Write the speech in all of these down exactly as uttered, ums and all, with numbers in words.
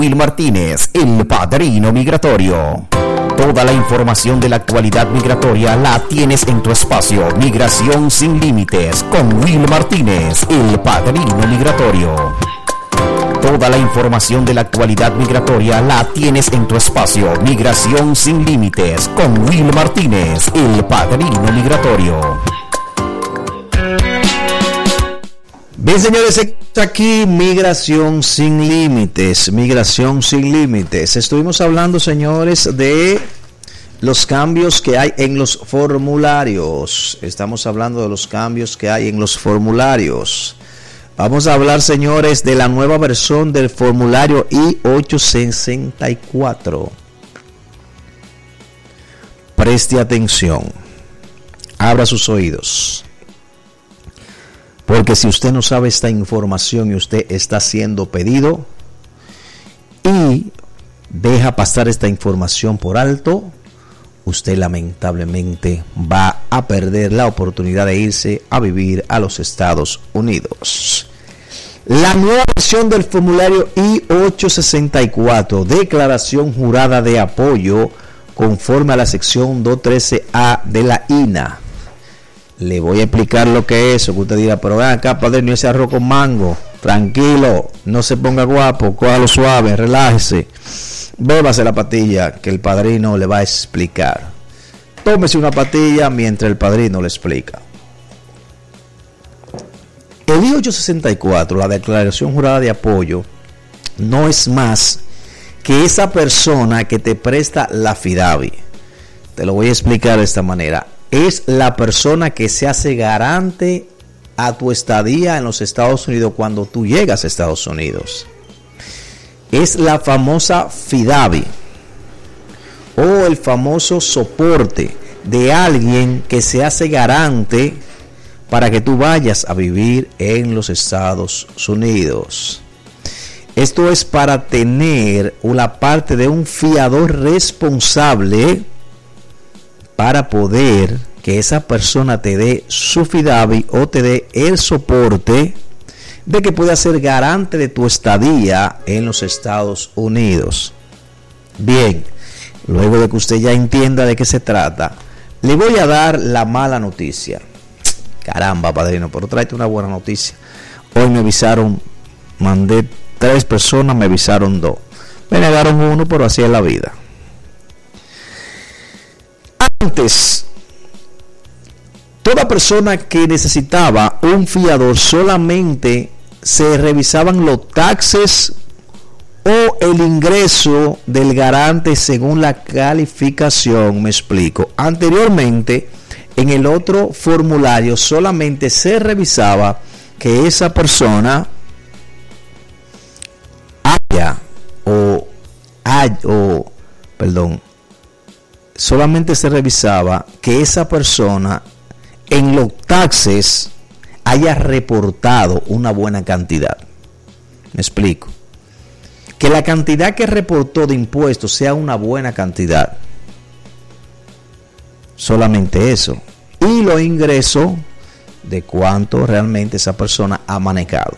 Will Martínez, el padrino migratorio. Toda la información de la actualidad migratoria la tienes en tu espacio Migración Sin Límites con Will Martínez, el padrino migratorio. Toda la información de la actualidad migratoria la tienes en tu espacio Migración Sin Límites con Will Martínez, el padrino migratorio. Bien, señores, aquí Migración Sin Límites, Migración Sin Límites. Estuvimos hablando, señores, de los cambios que hay en los formularios. Estamos hablando de los cambios que hay en los formularios. Vamos a hablar, señores, de la nueva versión del formulario I ochocientos sesenta y cuatro. Preste atención. Abra sus oídos. Porque si usted no sabe esta información y usted está siendo pedido y deja pasar esta información por alto, usted lamentablemente va a perder la oportunidad de irse a vivir a los Estados Unidos. La nueva versión del formulario I ochocientos sesenta y cuatro, declaración jurada de apoyo conforme a la sección doscientos trece A de la I N A. Le voy a explicar lo que es eso, que usted dirá, pero ven acá, padrino, ese arroz con mango, tranquilo, no se ponga guapo, cójalo suave, relájese, bébase la pastilla que el padrino le va a explicar. Tómese una pastilla mientras el padrino le explica. El I ochocientos sesenta y cuatro, la declaración jurada de apoyo, no es más que esa persona que te presta la affidavit. Te lo voy a explicar de esta manera. Es la persona que se hace garante a tu estadía en los Estados Unidos cuando tú llegas a Estados Unidos. Es la famosa affidavit o el famoso soporte de alguien que se hace garante para que tú vayas a vivir en los Estados Unidos. Esto es para tener una parte de un fiador responsable para poder que esa persona te dé su affidavit o te dé el soporte de que pueda ser garante de tu estadía en los Estados Unidos. Bien, luego de que usted ya entienda de qué se trata, le voy a dar la mala noticia. Caramba, padrino, pero tráete una buena noticia. Hoy me avisaron, mandé tres personas, me avisaron dos. Me negaron uno, pero así es la vida. Antes, toda persona que necesitaba un fiador solamente se revisaban los taxes o el ingreso del garante según la calificación. Me explico. Anteriormente, en el otro formulario solamente se revisaba que esa persona haya o haya o perdón solamente se revisaba que esa persona en los taxes haya reportado una buena cantidad. Me explico. Que la cantidad que reportó de impuestos sea una buena cantidad. Solamente eso. Y los ingresos de cuánto realmente esa persona ha manejado.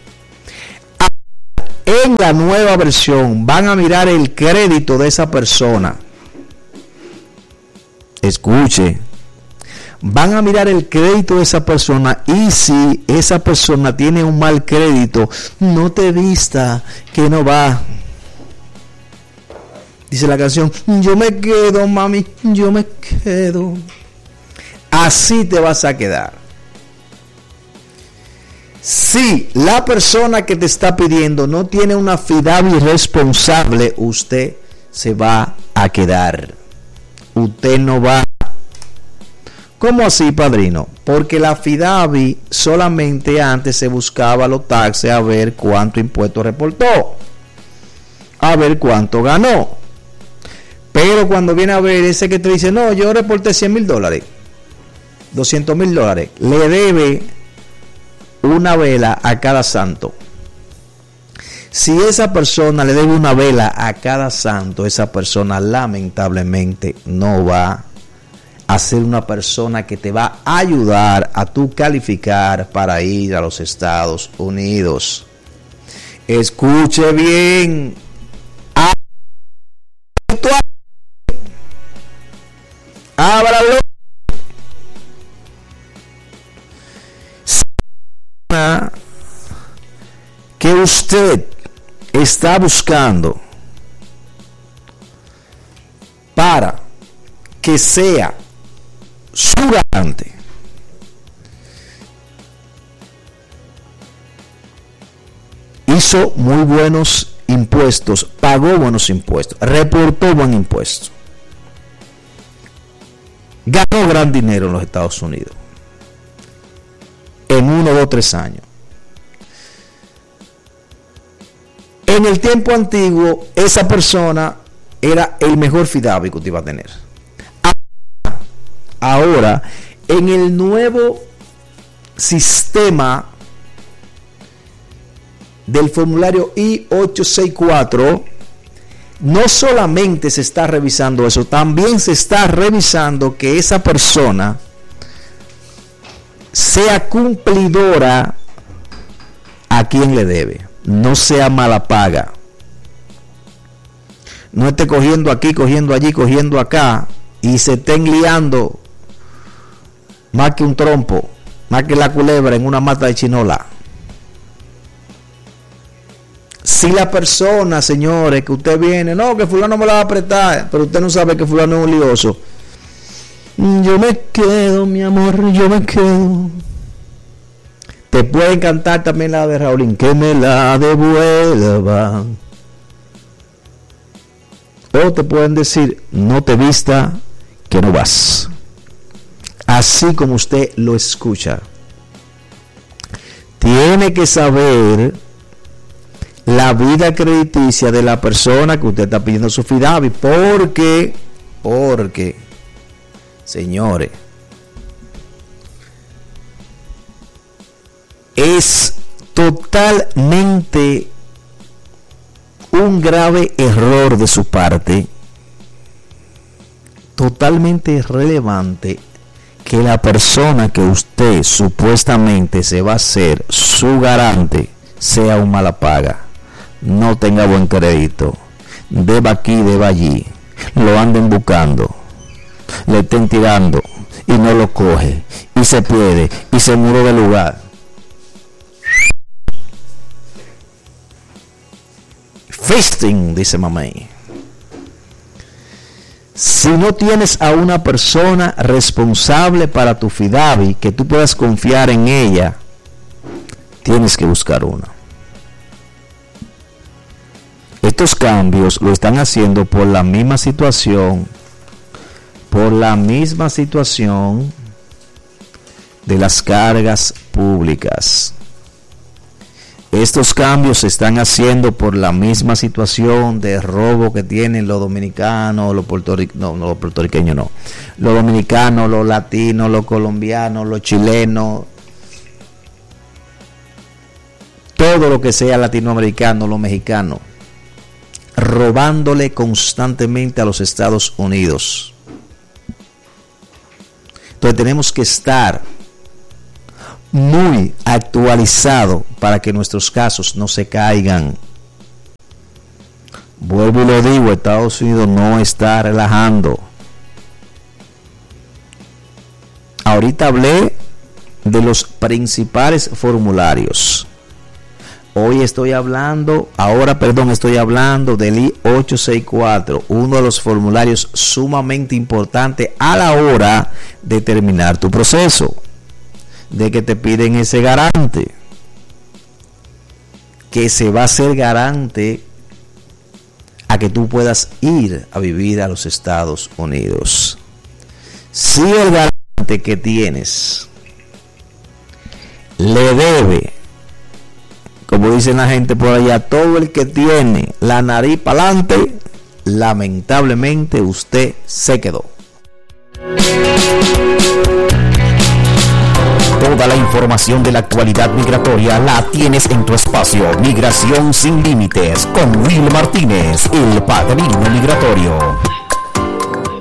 En la nueva versión van a mirar el crédito de esa persona. Escuche, van a mirar el crédito de esa persona y si esa persona tiene un mal crédito, no te vista que no va. Dice la canción, yo me quedo, mami, yo me quedo. Así te vas a quedar. Si la persona que te está pidiendo no tiene una affidavit responsable, usted se va a quedar. Usted no va. ¿Cómo así, padrino? Porque la affidavit solamente antes se buscaba los taxes a ver cuánto impuesto reportó, a ver cuánto ganó. Pero cuando viene a ver ese que te dice, no, yo reporté cien mil dólares, doscientos mil dólares, le debe una vela a cada santo. Si esa persona le debe una vela a cada santo, esa persona lamentablemente no va a ser una persona que te va a ayudar a tú calificar para ir a los Estados Unidos. Escuche bien, Ábralo. Que usted está buscando para que sea su garante, hizo muy buenos impuestos, pagó buenos impuestos, reportó buen impuesto, ganó gran dinero en los Estados Unidos en uno, dos, tres años. En el tiempo antiguo, esa persona era el mejor FIDAVI que usted iba a tener. Ahora, en el nuevo sistema del formulario I ochocientos sesenta y cuatro, no solamente se está revisando eso, también se está revisando que esa persona sea cumplidora a quien le debe, no sea mala paga, no esté cogiendo aquí, cogiendo allí, cogiendo acá y se estén liando más que un trompo, más que la culebra en una mata de chinola. Si la persona, señores, que usted viene, no, que fulano me la va a apretar, pero usted no sabe que fulano es un lioso, yo me quedo, mi amor, yo me quedo. Te puede encantar también la de Raulín, que me la devuelva. O te pueden decir, no te vista, que no vas. Así como usted lo escucha. Tiene que saber la vida crediticia de la persona que usted está pidiendo su FIDAVI, porque, porque, señores, es totalmente un grave error de su parte, totalmente irrelevante, que la persona que usted supuestamente se va a hacer su garante sea un mala paga, no tenga buen crédito, deba aquí, deba allí, lo anden buscando, le estén tirando y no lo coge, y se pierde y se mudó del lugar. Fisting, dice mamey. Si no tienes a una persona responsable para tu FIDAVI, que tú puedas confiar en ella, tienes que buscar una. Estos cambios lo están haciendo por la misma situación, por la misma situación de las cargas públicas. Estos cambios se están haciendo por la misma situación de robo que tienen los dominicanos, los puertorriqueños, no, no los puertorriqueños no, los dominicanos, los latinos, los colombianos, los chilenos, todo lo que sea latinoamericano, los mexicanos, robándole constantemente a los Estados Unidos. Entonces tenemos que estar muy actualizado para que nuestros casos no se caigan. Vuelvo y lo digo, Estados Unidos no está relajando. Ahorita hablé de los principales formularios. Hoy estoy hablando, ahora perdón, estoy hablando del I ochocientos sesenta y cuatro, uno de los formularios sumamente importantes a la hora de terminar tu proceso, de que te piden ese garante, que se va a hacer garante a que tú puedas ir a vivir a los Estados Unidos. Si el garante que tienes le debe, como dicen la gente por allá, todo el que tiene la nariz para adelante, lamentablemente usted se quedó. Toda la información de la actualidad migratoria la tienes en tu espacio Migración Sin Límites con Will Martínez, el padrino migratorio.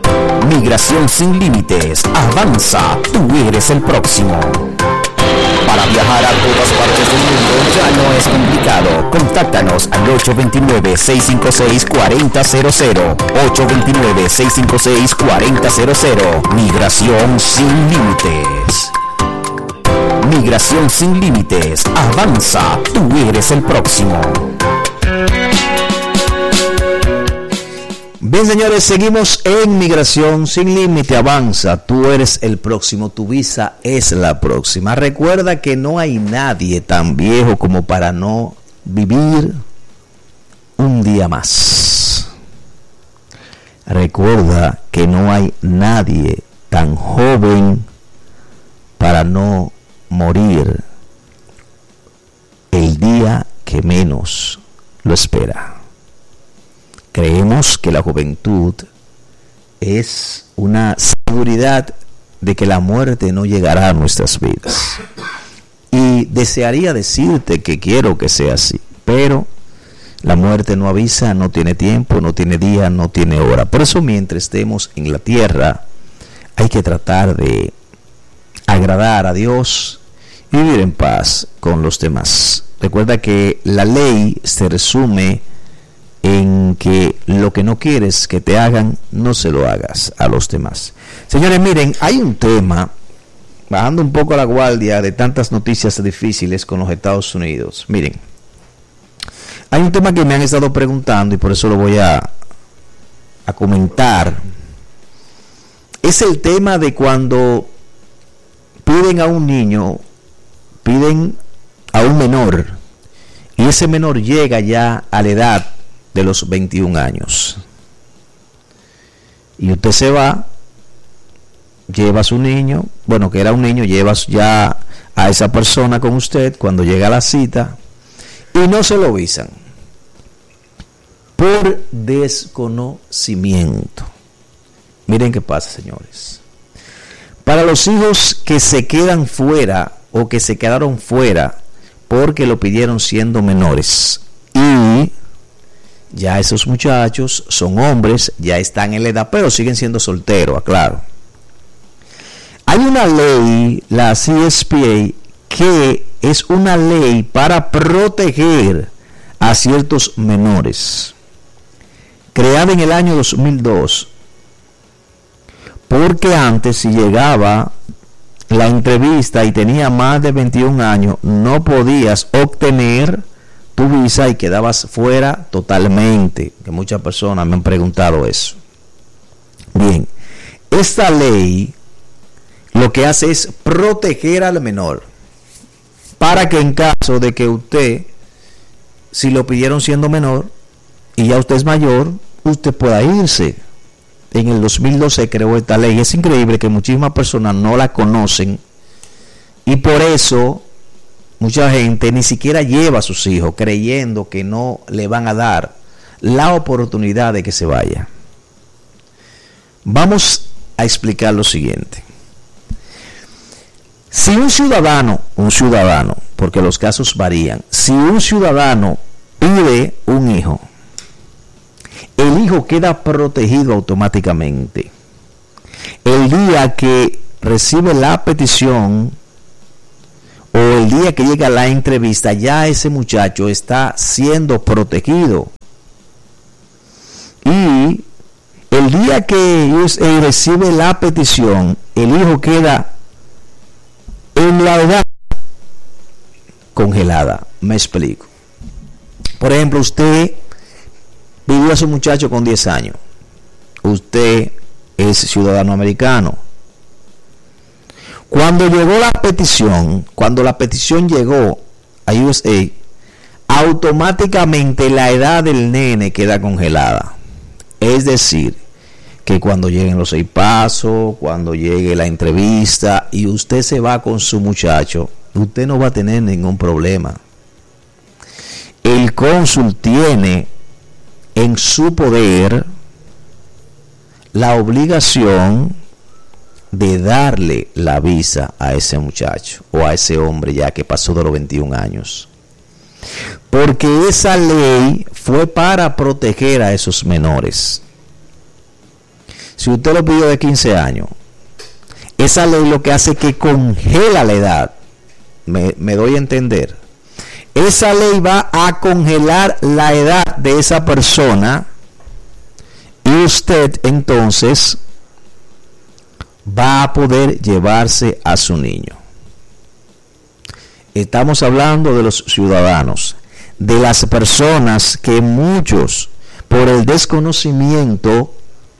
Migración Sin Límites, avanza, tú eres el próximo. Para viajar a todas partes del mundo ya no es complicado. Contáctanos al ocho dos nueve, seis cinco seis, cuatro cero cero cero. ocho dos nueve, seis cinco seis, cuatro cero cero. Migración sin límites. Migración sin límites. Avanza, tú eres el próximo. Bien, señores, seguimos en Migración Sin Límite. Avanza, tú eres el próximo, tu visa es la próxima. Recuerda que no hay nadie tan viejo como para no vivir un día más. Recuerda que no hay nadie tan joven para no morir el día que menos lo espera. Creemos que la juventud es una seguridad de que la muerte no llegará a nuestras vidas. Y desearía decirte que quiero que sea así, pero la muerte no avisa, no tiene tiempo, no tiene día, no tiene hora. Por eso, mientras estemos en la tierra, hay que tratar de agradar a Dios y vivir en paz con los demás. Recuerda que la ley se resume en que lo que no quieres que te hagan, no se lo hagas a los demás. Señores, miren, hay un tema, bajando un poco la guardia de tantas noticias difíciles con los Estados Unidos. Miren, hay un tema que me han estado preguntando y por eso lo voy a, a comentar. Es el tema de cuando piden a un niño, piden a un menor, y ese menor llega ya a la edad de los veintiún años. Y usted se va, lleva a su niño, bueno, que era un niño, lleva ya a esa persona con usted cuando llega a la cita y no se lo avisan por desconocimiento. Miren qué pasa, señores. Para los hijos que se quedan fuera o que se quedaron fuera porque lo pidieron siendo menores y ya esos muchachos son hombres, ya están en la edad, pero siguen siendo solteros, aclaro. Hay una ley, la C S P A, que es una ley para proteger a ciertos menores, creada en el año dos mil dos, porque antes, si llegaba la entrevista y tenía más de veintiún años, no podías obtener tu visa y quedabas fuera totalmente, que muchas personas me han preguntado eso. Bien, esta ley lo que hace es proteger al menor para que en caso de que usted, si lo pidieron siendo menor y ya usted es mayor, usted pueda irse. En el dos mil doce se creó esta ley. Es increíble que muchísimas personas no la conocen y por eso mucha gente ni siquiera lleva a sus hijos creyendo que no le van a dar la oportunidad de que se vaya. Vamos a explicar lo siguiente. Si un ciudadano, un ciudadano, porque los casos varían, si un ciudadano pide un hijo, el hijo queda protegido automáticamente. El día que recibe la petición o el día que llega la entrevista, ya ese muchacho está siendo protegido. Y el día que él recibe la petición, el hijo queda en la edad congelada. Me explico. Por ejemplo, usted pidió a su muchacho con diez años. Usted es ciudadano americano. Cuando llegó la petición, cuando la petición llegó a U S A, automáticamente la edad del nene queda congelada. Es decir, que cuando lleguen los seis pasos, cuando llegue la entrevista y usted se va con su muchacho, usted no va a tener ningún problema. El cónsul tiene en su poder la obligación de darle la visa a ese muchacho o a ese hombre ya que pasó de los veintiún años, porque esa ley fue para proteger a esos menores. Si usted lo pidió de quince años, esa ley lo que hace es que congela la edad me, me doy a entender. Esa ley va a congelar la edad de esa persona y usted entonces va a poder llevarse a su niño. Estamos hablando de los ciudadanos, de las personas que muchos, por el desconocimiento,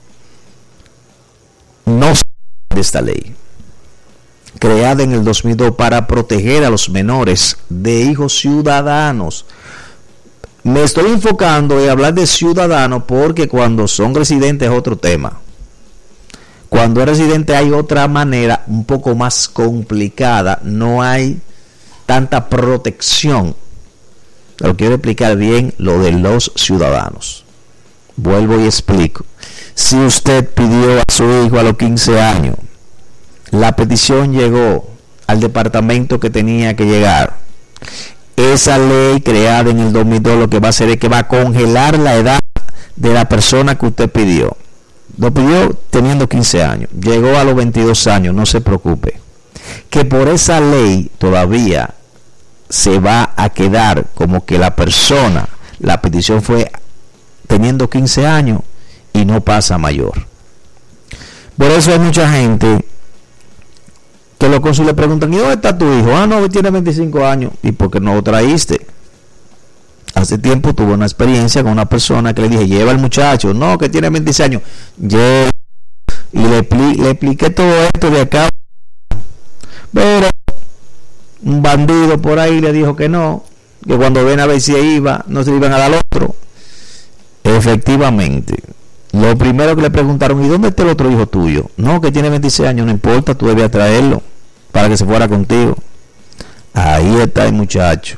no saben de esta ley, creada en el dos mil dos para proteger a los menores de hijos ciudadanos. Me estoy enfocando en hablar de ciudadanos porque cuando son residentes es otro tema. Cuando es residente hay otra manera un poco más complicada, no hay tanta protección. Pero quiero explicar bien lo de los ciudadanos. Vuelvo y explico. Si usted pidió a su hijo a los quince años, la petición llegó al departamento que tenía que llegar. Esa ley creada en el dos mil dos lo que va a hacer es que va a congelar la edad de la persona que usted pidió. Lo pidió teniendo quince años, llegó a los veintidós años, no se preocupe. Que por esa ley todavía se va a quedar como que la persona, la petición fue teniendo quince años y no pasa mayor. Por eso hay mucha gente que los cónsules le preguntan, ¿y dónde está tu hijo? Ah, no, tiene veinticinco años. ¿Y por qué no lo traíste? Hace tiempo tuve una experiencia con una persona que le dije, lleva al muchacho. No, que tiene veintiséis años. Lleva. Y le, le expliqué todo esto de acá. Pero un bandido por ahí le dijo que no, que cuando ven a ver si iba, no se le iban a dar otro. Efectivamente, lo primero que le preguntaron, ¿y dónde está el otro hijo tuyo? No, que tiene veintiséis años, no importa, tú debías traerlo para que se fuera contigo. Ahí está el muchacho.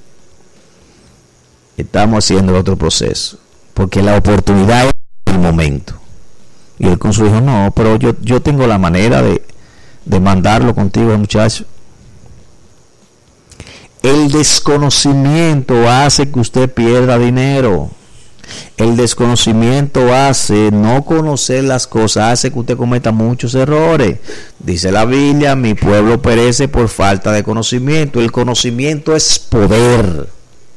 Estamos haciendo el otro proceso, porque la oportunidad es el momento. Y el cónsul dijo, no, pero yo, yo tengo la manera de, de mandarlo contigo, muchacho. El desconocimiento hace que usted pierda dinero. El desconocimiento hace, no conocer las cosas, hace que usted cometa muchos errores. Dice la Biblia, mi pueblo perece por falta de conocimiento. El conocimiento es poder.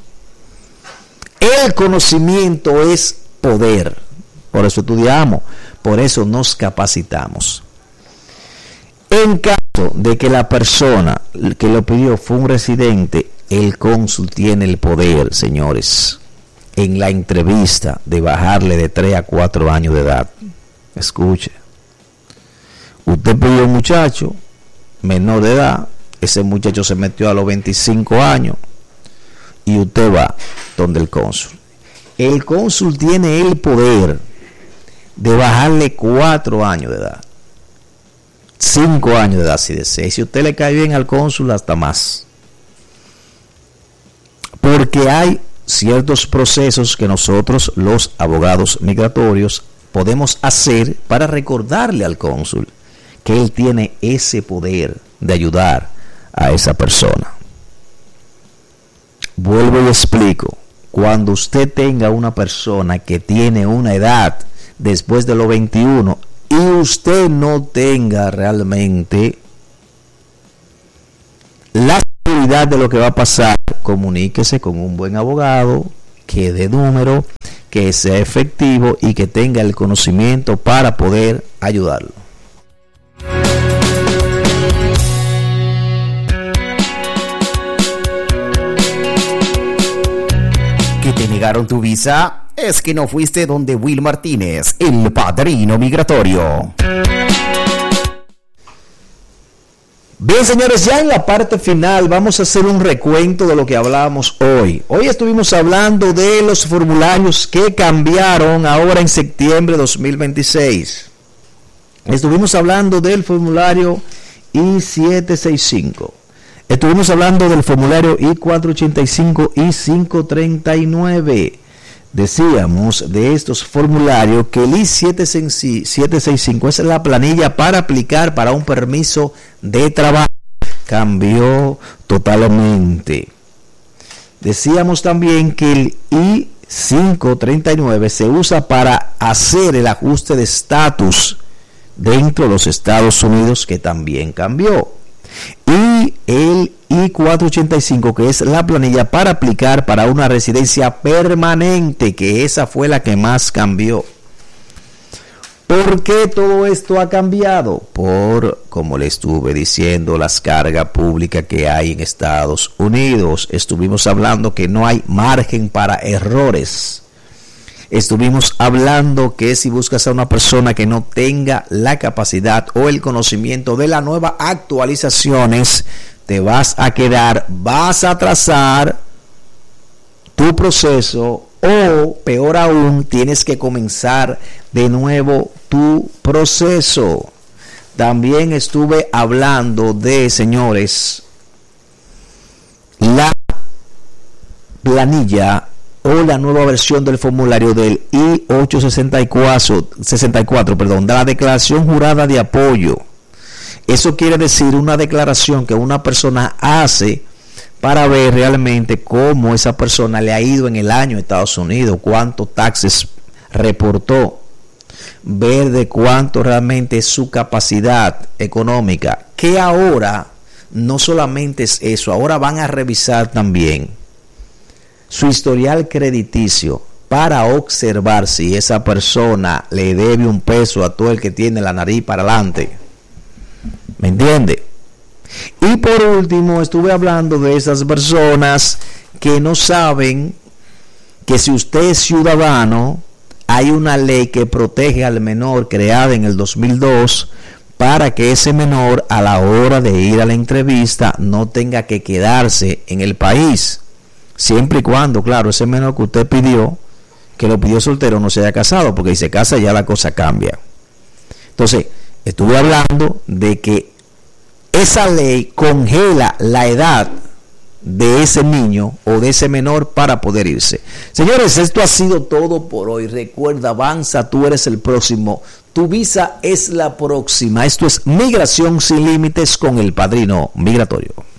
El conocimiento es poder. Por eso estudiamos, por eso nos capacitamos. En caso de que la persona que lo pidió fue un residente, el cónsul tiene el poder, señores, en la entrevista de bajarle de tres a cuatro años de edad. Escuche. Usted pidió un muchacho menor de edad, ese muchacho se metió a los veinticinco años y usted va donde el cónsul. El cónsul tiene el poder de bajarle cuatro años de edad. Cinco años de edad si desea. Y si usted le cae bien al cónsul, hasta más. Porque hay ciertos procesos que nosotros, los abogados migratorios, podemos hacer para recordarle al cónsul que él tiene ese poder de ayudar a esa persona. Vuelvo y explico. Cuando usted tenga una persona que tiene una edad después de los veintiuno y usted no tenga realmente la seguridad de lo que va a pasar, comuníquese con un buen abogado que dé número, que sea efectivo y que tenga el conocimiento para poder ayudarlo. ¿Que te negaron tu visa? Es que no fuiste donde Will Martínez, el padrino migratorio. Bien, señores, ya en la parte final vamos a hacer un recuento de lo que hablábamos hoy. Hoy estuvimos hablando de los formularios que cambiaron ahora en septiembre de dos mil veintiséis. Estuvimos hablando del formulario I setecientos sesenta y cinco. Estuvimos hablando del formulario I cuatrocientos ochenta y cinco y quinientos treinta y nueve. Decíamos de estos formularios que el I setecientos sesenta y cinco es la planilla para aplicar para un permiso de trabajo. Cambió totalmente. Decíamos también que el I quinientos treinta y nueve se usa para hacer el ajuste de estatus dentro de los Estados Unidos, que también cambió. y el I cuatrocientos ochenta y cinco, que es la planilla para aplicar para una residencia permanente, que esa fue la que más cambió. ¿Por qué todo esto ha cambiado? Por, como le estuve diciendo, las cargas públicas que hay en Estados Unidos. Estuvimos hablando que no hay margen para errores. Estuvimos hablando que si buscas a una persona que no tenga la capacidad o el conocimiento de las nuevas actualizaciones, te vas a quedar, vas a atrasar tu proceso, o peor aún, tienes que comenzar de nuevo tu proceso. También estuve hablando de, señores, la planilla o la nueva versión del formulario del I ochocientos sesenta y cuatro, perdón, de la declaración jurada de apoyo. Eso quiere decir una declaración que una persona hace para ver realmente cómo esa persona le ha ido en el año a Estados Unidos, cuántos taxes reportó, ver de cuánto realmente es su capacidad económica, que ahora no solamente es eso, ahora van a revisar también su historial crediticio para observar si esa persona le debe un peso a todo el que tiene la nariz para adelante. ¿Me entiende? Y por último, estuve hablando de esas personas que no saben que si usted es ciudadano, hay una ley que protege al menor creada en el dos mil dos para que ese menor, a la hora de ir a la entrevista, no tenga que quedarse en el país. Siempre y cuando, claro, ese menor que usted pidió, que lo pidió soltero, no se haya casado, porque si se casa ya la cosa cambia. Entonces, estuve hablando de que esa ley congela la edad de ese niño o de ese menor para poder irse. Señores, esto ha sido todo por hoy. Recuerda, avanza, tú eres el próximo. Tu visa es la próxima. Esto es Migración Sin Límites con el Padrino Migratorio.